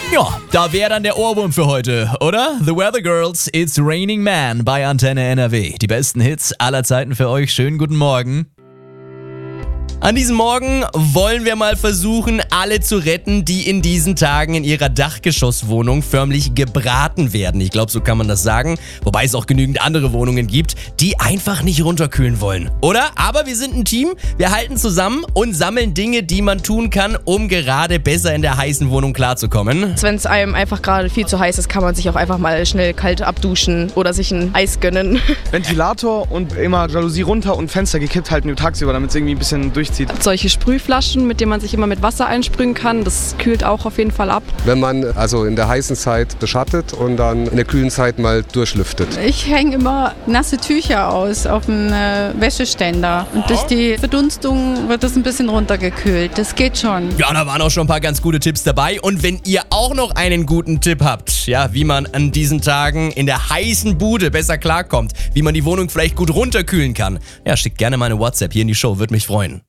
Ja, da wäre dann der Ohrwurm für heute, oder? The Weather Girls, It's Raining Man bei Antenne NRW. Die besten Hits aller Zeiten für euch. Schönen guten Morgen. An diesem Morgen wollen wir mal versuchen, alle zu retten, die in diesen Tagen in ihrer Dachgeschosswohnung förmlich gebraten werden. Ich glaube, so kann man das sagen. Wobei es auch genügend andere Wohnungen gibt, die einfach nicht runterkühlen wollen. Oder? Aber wir sind ein Team, wir halten zusammen und sammeln Dinge, die man tun kann, um gerade besser in der heißen Wohnung klarzukommen. Wenn es einem einfach gerade viel zu heiß ist, kann man sich auch einfach mal schnell kalt abduschen oder sich ein Eis gönnen. Ventilator und immer Jalousie runter und Fenster gekippt halten tagsüber, damit es irgendwie ein bisschen durchzieht. Solche Sprühflaschen, mit denen man sich immer mit Wasser einsprühen kann, das kühlt auch auf jeden Fall ab. Wenn man also in der heißen Zeit beschattet und dann in der kühlen Zeit mal durchlüftet. Ich hänge immer nasse Tücher aus auf dem Wäscheständer und durch die Verdunstung wird das ein bisschen runtergekühlt. Das geht schon. Ja, da waren auch schon ein paar ganz gute Tipps dabei. Und wenn ihr auch noch einen guten Tipp habt, ja, wie man an diesen Tagen in der heißen Bude besser klarkommt, wie man die Wohnung vielleicht gut runterkühlen kann, ja, schickt gerne mal eine WhatsApp hier in die Show, würde mich freuen.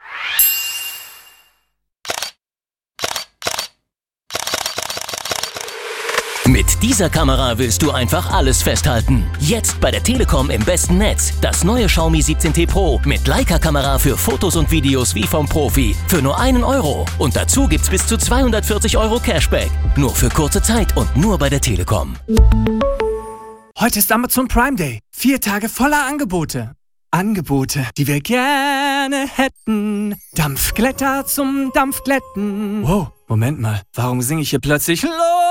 Mit dieser Kamera willst du einfach alles festhalten. Jetzt bei der Telekom im besten Netz. Das neue Xiaomi 17T Pro mit Leica-Kamera für Fotos und Videos wie vom Profi. Für nur 1 Euro. Und dazu gibt's bis zu 240 Euro Cashback. Nur für kurze Zeit und nur bei der Telekom. Heute ist Amazon Prime Day. 4 Tage voller Angebote. Angebote, die wir gerne hätten. Dampfglätter zum Dampfglätten. Wow, Moment mal. Warum singe ich hier plötzlich los?